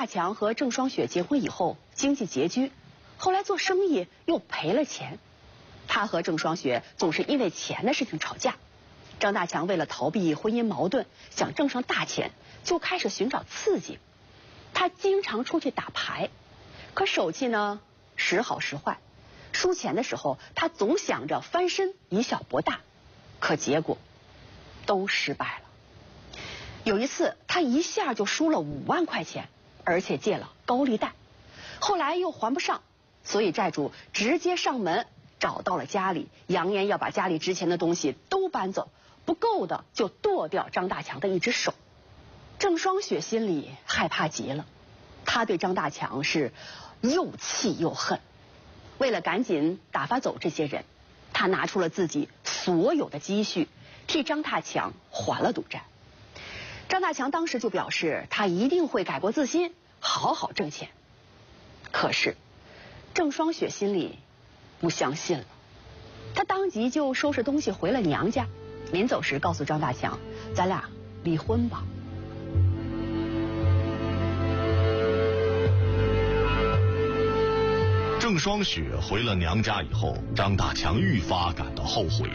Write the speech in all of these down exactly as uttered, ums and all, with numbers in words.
大强和郑双雪结婚以后，经济拮据，后来做生意又赔了钱。他和郑双雪总是因为钱的事情吵架。张大强为了逃避婚姻矛盾，想挣上大钱，就开始寻找刺激。他经常出去打牌，可手气呢时好时坏。输钱的时候，他总想着翻身以小博大，可结果都失败了。有一次，他一下就输了五万块钱，而且借了高利贷，后来又还不上，所以债主直接上门找到了家里，扬言要把家里值钱的东西都搬走，不够的就剁掉张大强的一只手。郑双雪心里害怕极了，她对张大强是又气又恨。为了赶紧打发走这些人，她拿出了自己所有的积蓄，替张大强还了赌债。张大强当时就表示，他一定会改过自新，好好挣钱。可是郑双雪心里不相信了，她当即就收拾东西回了娘家，临走时告诉张大强，咱俩离婚吧。 郑双雪回了娘家以后，张大强愈发感到后悔。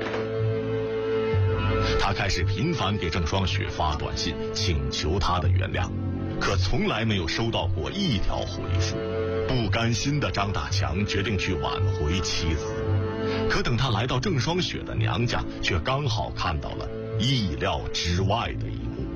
他开始频繁给郑双雪发短信，请求她的原谅，可从来没有收到过一条回复。不甘心的张大强决定去挽回妻子，可等他来到郑双雪的娘家，却刚好看到了意料之外的一幕。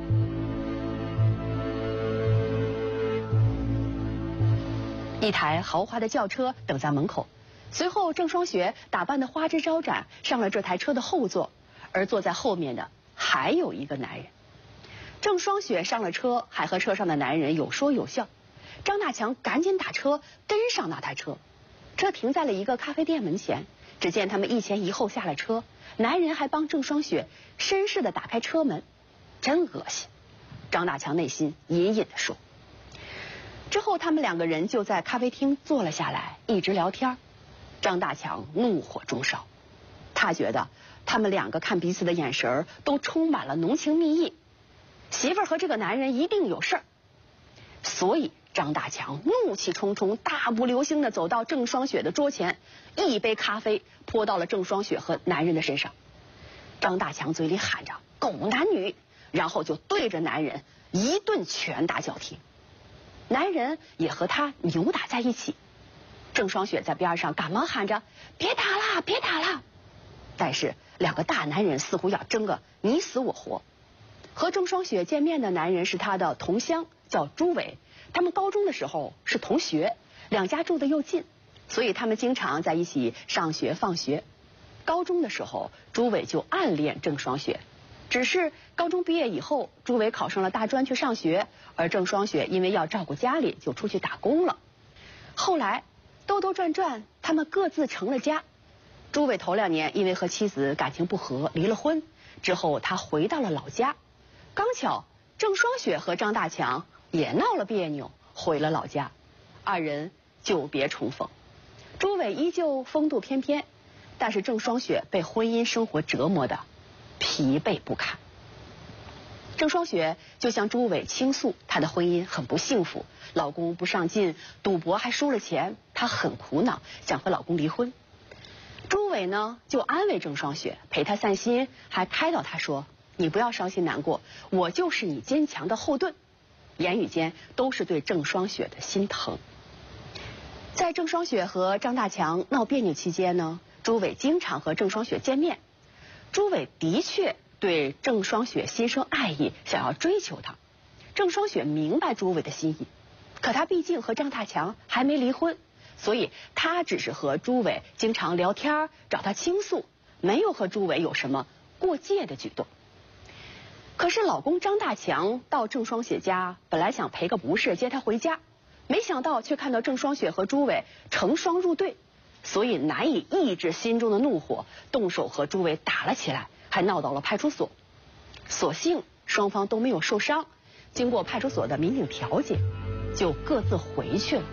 一台豪华的轿车等在门口，随后郑双雪打扮得花枝招展，上了这台车的后座，而坐在后面的还有一个男人。郑双雪上了车，还和车上的男人有说有笑。张大强赶紧打车跟上那台车，车停在了一个咖啡店门前。只见他们一前一后下了车，男人还帮郑双雪绅士地打开车门，真恶心。张大强内心隐隐地说。之后他们两个人就在咖啡厅坐了下来，一直聊天。张大强怒火中烧，他觉得他们两个看彼此的眼神都充满了浓情蜜意，媳妇儿和这个男人一定有事儿。所以张大强怒气冲冲，大步流星地走到郑双雪的桌前，一杯咖啡泼到了郑双雪和男人的身上。张大强嘴里喊着狗男女，然后就对着男人一顿拳打脚踢，男人也和他扭打在一起。郑双雪在边上赶忙喊着别打啦别打啦，但是两个大男人似乎要争个你死我活。和郑双雪见面的男人是他的同乡，叫朱伟，他们高中的时候是同学，两家住得又近，所以他们经常在一起上学放学。高中的时候，朱伟就暗恋郑双雪，只是高中毕业以后，朱伟考上了大专去上学，而郑双雪因为要照顾家里，就出去打工了。后来兜兜转转，他们各自成了家。朱伟头两年因为和妻子感情不和离了婚，之后他回到了老家。刚巧郑双雪和张大强也闹了别扭，回了老家，二人久别重逢。朱伟依旧风度翩翩，但是郑双雪被婚姻生活折磨的疲惫不堪。郑双雪就向朱伟倾诉，她的婚姻很不幸福，老公不上进，赌博还输了钱，她很苦恼，想和老公离婚。朱伟呢就安慰郑双雪，陪她散心，还开导她说，你不要伤心难过，我就是你坚强的后盾。言语间都是对郑双雪的心疼。在郑双雪和张大强闹别扭期间呢，朱伟经常和郑双雪见面。朱伟的确对郑双雪心生爱意，想要追求她。郑双雪明白朱伟的心意，可她毕竟和张大强还没离婚，所以她只是和朱伟经常聊天，找他倾诉，没有和朱伟有什么过界的举动。可是老公张大强到郑双雪家，本来想赔个不是接她回家，没想到却看到郑双雪和朱伟成双入对，所以难以抑制心中的怒火，动手和朱伟打了起来，还闹到了派出所。所幸双方都没有受伤，经过派出所的民警调解，就各自回去了。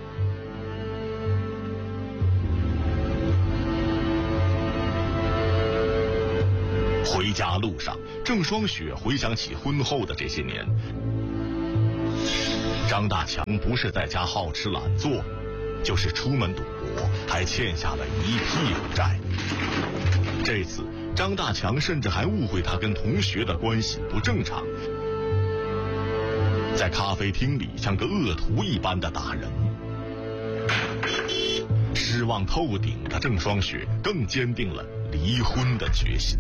回家路上，郑双雪回想起婚后的这些年， 张大强不是在家好吃懒做，就是出门赌博，还欠下了一屁股债。这次张大强甚至还误会他跟同学的关系不正常，在咖啡厅里像个恶徒一般的打人。失望透顶的郑双雪更坚定了离婚的决心。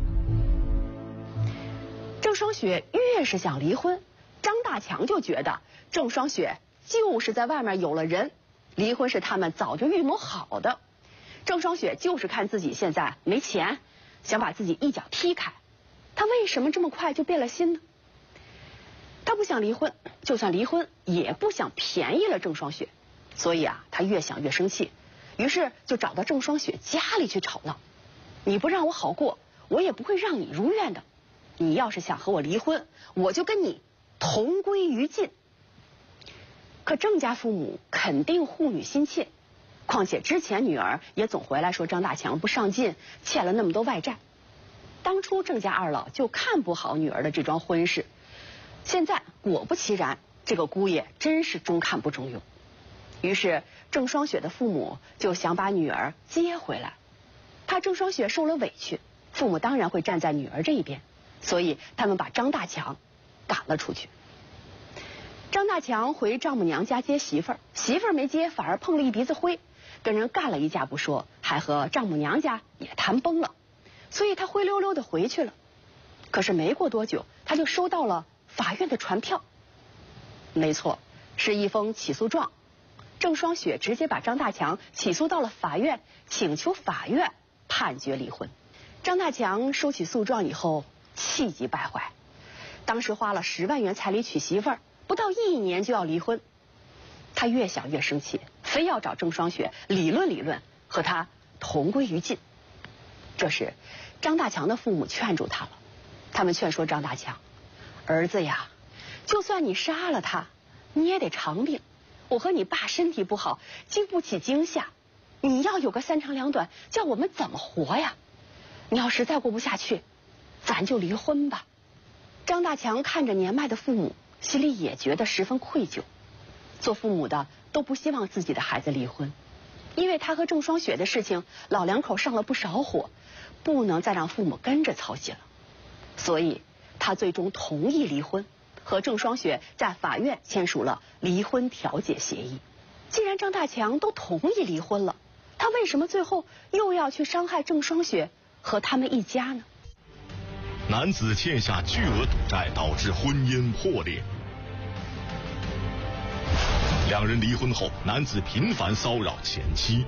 郑双雪越是想离婚，张大强就觉得郑双雪就是在外面有了人，离婚是他们早就预谋好的。郑双雪就是看自己现在没钱，想把自己一脚踢开。他为什么这么快就变了心呢？他不想离婚，就算离婚也不想便宜了郑双雪，所以啊，他越想越生气，于是就找到郑双雪家里去吵闹。你不让我好过，我也不会让你如愿的。你要是想和我离婚，我就跟你同归于尽。可郑家父母肯定护女心切，况且之前女儿也总回来说张大强不上进，欠了那么多外债。当初郑家二老就看不好女儿的这桩婚事，现在果不其然，这个姑爷真是中看不中用。于是郑双雪的父母就想把女儿接回来，怕郑双雪受了委屈，父母当然会站在女儿这一边，所以他们把张大强赶了出去。张大强回丈母娘家接媳妇儿，媳妇儿没接，反而碰了一鼻子灰，跟人干了一架不说，还和丈母娘家也谈崩了，所以他灰溜溜的回去了。可是没过多久，他就收到了法院的传票，没错，是一封起诉状。郑双雪直接把张大强起诉到了法院，请求法院判决离婚。张大强收起诉状以后气急败坏，当时花了十万元彩礼娶媳妇儿，不到一年就要离婚。他越想越生气，非要找郑双雪理论理论，和他同归于尽。这时张大强的父母劝住他了，他们劝说张大强，儿子呀，就算你杀了他，你也得偿命。我和你爸身体不好，经不起惊吓，你要有个三长两短，叫我们怎么活呀？你要实在过不下去，咱就离婚吧。张大强看着年迈的父母，心里也觉得十分愧疚。做父母的都不希望自己的孩子离婚，因为他和郑双雪的事情，老两口上了不少火，不能再让父母跟着操心了。所以他最终同意离婚，和郑双雪在法院签署了离婚调解协议。既然张大强都同意离婚了，他为什么最后又要去伤害郑双雪和他们一家呢？ 男子欠下巨额赌债，导致婚姻破裂。两人离婚后，男子频繁骚扰前妻。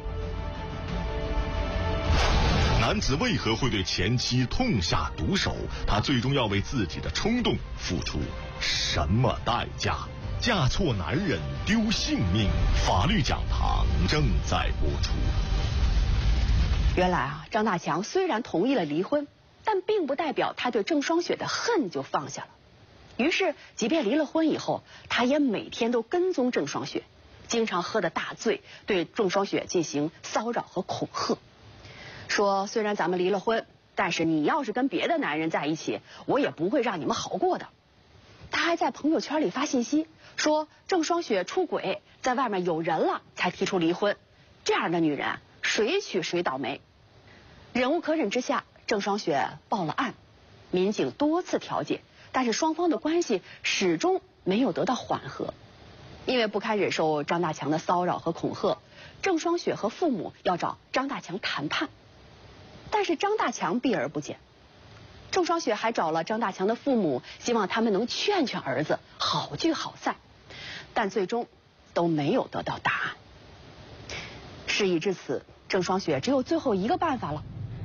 男子为何会对前妻痛下毒手？他最终要为自己的冲动付出什么代价？嫁错男人丢性命，法律讲堂正在播出。 原来啊，张大强虽然同意了离婚，但并不代表他对郑双雪的恨就放下了。于是即便离了婚以后，他也每天都跟踪郑双雪，经常喝得大醉，对郑双雪进行骚扰和恐吓，说虽然咱们离了婚，但是你要是跟别的男人在一起，我也不会让你们好过的。他还在朋友圈里发信息说郑双雪出轨，在外面有人了才提出离婚，这样的女人谁娶谁倒霉。忍无可忍之下，郑双雪报了案，民警多次调解，但是双方的关系始终没有得到缓和。因为不堪忍受张大强的骚扰和恐吓，郑双雪和父母要找张大强谈判，但是张大强避而不见。郑双雪还找了张大强的父母，希望他们能劝劝儿子好聚好散，但最终都没有得到答案。事已至此，郑双雪只有最后一个办法了。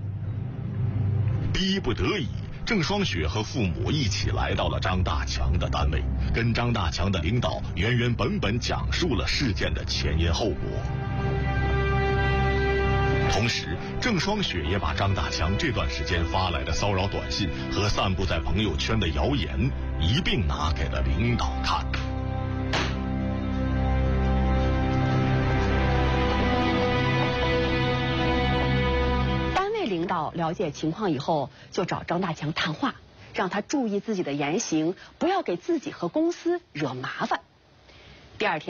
逼不得已，郑双雪和父母一起来到了张大强的单位，跟张大强的领导原原本本讲述了事件的前因后果。同时，郑双雪也把张大强这段时间发来的骚扰短信和散布在朋友圈的谣言一并拿给了领导看。 单位领导了解情况以后，就找张大强谈话，让他注意自己的言行，不要给自己和公司惹麻烦。 第二天。